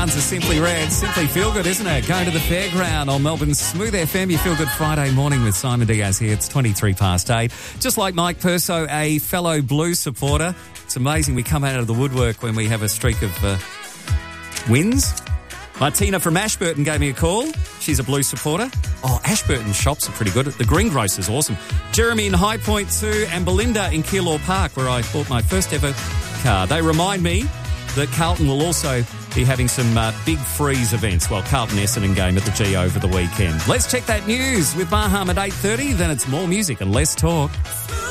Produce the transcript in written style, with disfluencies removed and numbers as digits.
sounds of Simply Red. Simply feel good, isn't it? Going to the fairground on Melbourne's Smooth FM. You feel good Friday morning with Simon Diaz here. It's 8:23. Just like Mike Perso, a fellow Blues supporter. It's amazing we come out of the woodwork when we have a streak of wins. Martina from Ashburton gave me a call. She's a Blues supporter. Oh, Ashburton shops are pretty good. The Greengrocer's awesome. Jeremy in High Point too, and Belinda in Keilor Park, where I bought my first ever car. They remind me that Carlton will also be having some big freeze events. Well, Carlton Essendon game at the G over the weekend. Let's check that news with Maham at 8:30. Then it's more music and less talk.